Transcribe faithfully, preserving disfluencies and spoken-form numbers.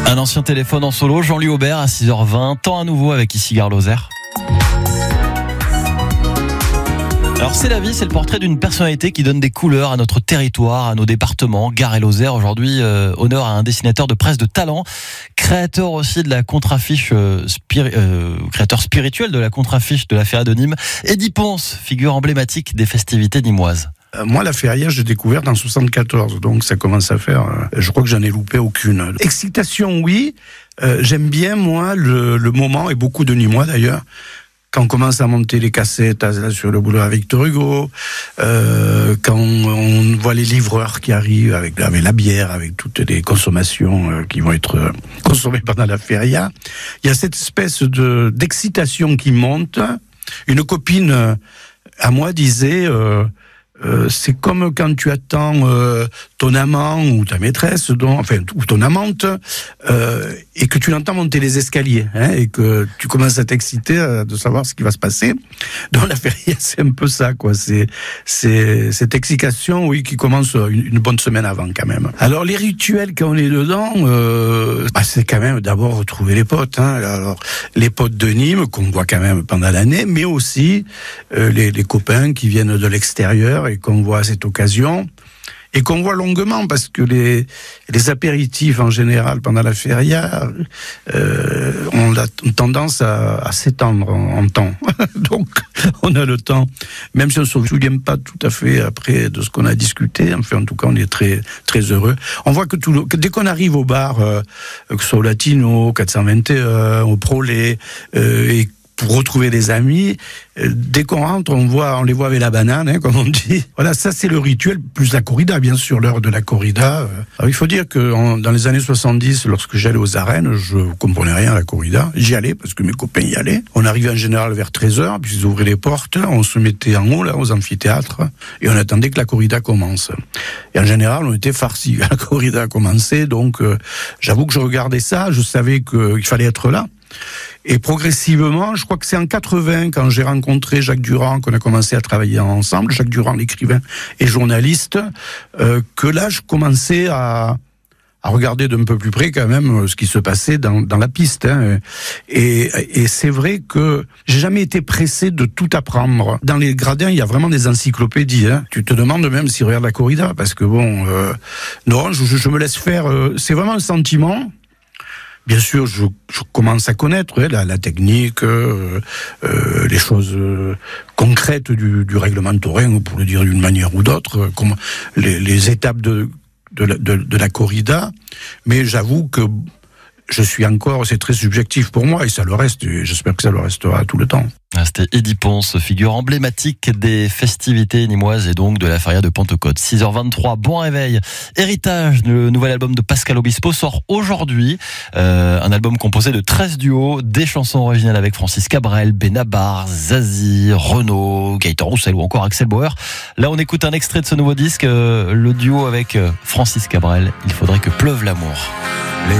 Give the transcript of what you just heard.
Un ancien téléphone en solo, Jean-Louis Aubert à six heures vingt, temps à nouveau avec ici Gare Lozère. Alors c'est la vie, c'est le portrait d'une personnalité qui donne des couleurs à notre territoire, à nos départements. Gare et Lozère aujourd'hui, euh, honneur à un dessinateur de presse de talent, créateur aussi de la contre-affiche, euh, spiri- euh, créateur spirituel de la contre-affiche de la Feria de Nîmes. Eddy Ponce, figure emblématique des festivités nîmoises. Moi, la Feria, j'ai découvert en soixante-quatorze, donc ça commence à faire. Euh, je crois que j'en ai loupé aucune. Excitation, oui. Euh, j'aime bien, moi, le, le moment, et beaucoup de Nîmois d'ailleurs, quand on commence à monter les cassettes là, sur le boulevard Victor Hugo, euh, quand on voit les livreurs qui arrivent avec, avec la bière, avec toutes les consommations euh, qui vont être euh, consommées pendant la Feria, il y a cette espèce de d'excitation qui monte. Une copine euh, à moi disait... Euh, Euh, c'est comme quand tu attends euh, ton amant ou ta maîtresse, dont, enfin ou ton amante, euh, et que tu l'entends monter les escaliers, hein, et que tu commences à t'exciter euh, de savoir ce qui va se passer. Dans la Feria, c'est un peu ça, quoi. C'est c'est cette excitation, oui, qui commence une, une bonne semaine avant, quand même. Alors les rituels quand on est dedans, euh, bah, c'est quand même d'abord retrouver les potes. Hein. Alors les potes de Nîmes qu'on voit quand même pendant l'année, mais aussi euh, les, les copains qui viennent de l'extérieur et qu'on voit à cette occasion, et qu'on voit longuement, parce que les, les apéritifs en général pendant la Feria euh, ont, la, ont tendance à, à s'étendre en, en temps. Donc on a le temps, même si on ne se souvient pas tout à fait après de ce qu'on a discuté, enfin en tout cas on est très, très heureux. On voit que, tout le, que dès qu'on arrive au bar, euh, que ce soit au Latino, quatre cent vingt et un, au Prolet, euh, et pour retrouver des amis, dès qu'on rentre, on voit, on les voit avec la banane, hein, comme on dit. Voilà, ça c'est le rituel, plus la corrida, bien sûr, l'heure de la corrida. Alors, il faut dire que en, dans les années soixante-dix, lorsque j'allais aux arènes, je comprenais rien à la corrida. J'y allais parce que mes copains y allaient. On arrivait en général vers treize heures, puis ils ouvraient les portes, on se mettait en haut, là, aux amphithéâtres, et on attendait que la corrida commence. Et en général, on était farcis. La corrida a commencé, donc euh, j'avoue que je regardais ça, je savais qu'il fallait être là. Et progressivement, je crois que c'est en quatre-vingts, quand j'ai rencontré Jacques Durand, qu'on a commencé à travailler ensemble, Jacques Durand, l'écrivain et journaliste, euh, que là, je commençais à, à regarder d'un peu plus près quand même ce qui se passait dans, dans la piste. Hein. Et, et c'est vrai que j'ai jamais été pressé de tout apprendre. Dans les gradins, il y a vraiment des encyclopédies. Hein. Tu te demandes même s'ils regardent la corrida, parce que bon, euh, non, je, je me laisse faire. Euh, c'est vraiment un sentiment. Bien sûr, je, je commence à connaître ouais, la, la technique, euh, euh, les choses euh, concrètes du, du règlement taurin, pour le dire d'une manière ou d'autre, euh, comme les, les étapes de, de, la, de, de la corrida. Mais j'avoue que je suis encore, c'est très subjectif pour moi, et ça le reste, et j'espère que ça le restera tout le temps. C'était Eddy Ponce, figure emblématique des festivités nîmoises et donc de la Feria de Pentecôte. six heures vingt-trois, bon réveil. Héritage, le nouvel album de Pascal Obispo sort aujourd'hui. Euh, un album composé de treize duos, des chansons originales avec Francis Cabrel, Benabar, Zazie, Renaud, Gaëtan Roussel ou encore Axel Bauer. Là, on écoute un extrait de ce nouveau disque, euh, le duo avec Francis Cabrel, Il faudrait que pleuve l'amour.